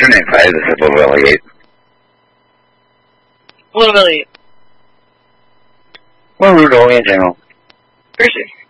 your name? Hi, this is Little Valley 8. Little Valley 8. Well, Rudolph in general. Percy.